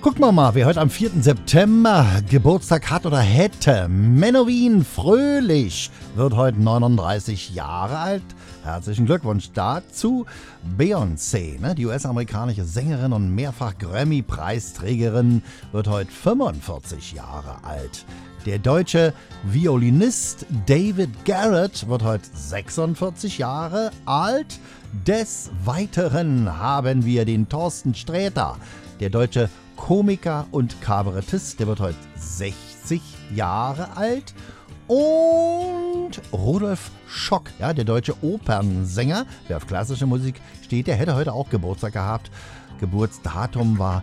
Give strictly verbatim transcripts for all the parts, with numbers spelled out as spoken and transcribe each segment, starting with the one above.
Gucken wir mal, wer heute am vierten September Geburtstag hat oder hätte. Menowin Fröhlich wird heute neununddreißig Jahre alt. Herzlichen Glückwunsch dazu. Beyoncé, ne, die U S-amerikanische Sängerin und mehrfach Grammy-Preisträgerin, wird heute fünfundvierzig Jahre alt. Der deutsche Violinist David Garrett wird heute sechsundvierzig Jahre alt. Des Weiteren haben wir den Thorsten Sträter, der deutsche Komiker und Kabarettist, der wird heute sechzig Jahre alt. Und Rudolf Schock, ja, der deutsche Opernsänger, wer auf klassische Musik steht, der hätte heute auch Geburtstag gehabt. Geburtsdatum war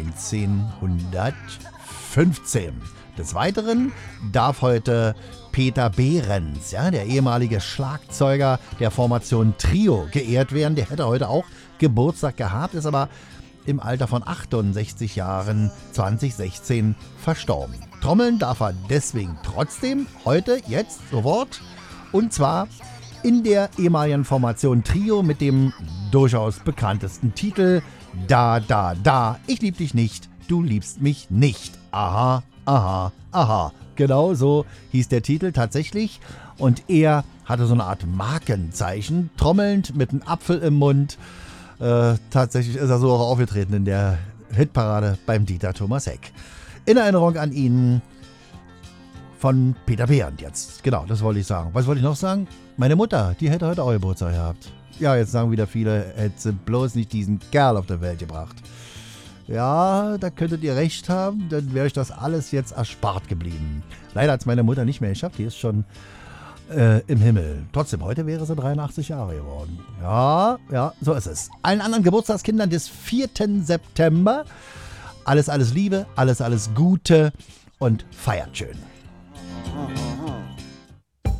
neunzehnhundertfünfzehn. Des Weiteren darf heute Peter Behrens, ja, der ehemalige Schlagzeuger der Formation Trio, geehrt werden. Der hätte heute auch Geburtstag gehabt, ist aber im Alter von achtundsechzig Jahren zwanzig sechzehn verstorben. Trommeln darf er deswegen trotzdem heute, jetzt, sofort. Und zwar in der ehemaligen Formation Trio mit dem durchaus bekanntesten Titel Da, Da, Da, ich lieb dich nicht, du liebst mich nicht. Aha, aha, aha. Genau so hieß der Titel tatsächlich. Und er hatte so eine Art Markenzeichen, trommelnd mit einem Apfel im Mund. Äh, tatsächlich ist er so auch aufgetreten in der Hitparade beim Dieter Thomas Heck. In Erinnerung an ihn von Peter Behrens jetzt. Genau, das wollte ich sagen. Was wollte ich noch sagen? Meine Mutter, die hätte heute auch Geburtstag gehabt. Ja, jetzt sagen wieder viele, hätte sie bloß nicht diesen Kerl auf der Welt gebracht. Ja, da könntet ihr recht haben, dann wäre euch das alles jetzt erspart geblieben. Leider hat es meine Mutter nicht mehr geschafft, die ist schon äh, im Himmel. Trotzdem, heute wäre sie dreiundachtzig Jahre geworden. Ja, ja, so ist es. Allen anderen Geburtstagskindern des vierten September alles, alles Liebe, alles, alles Gute und feiert schön.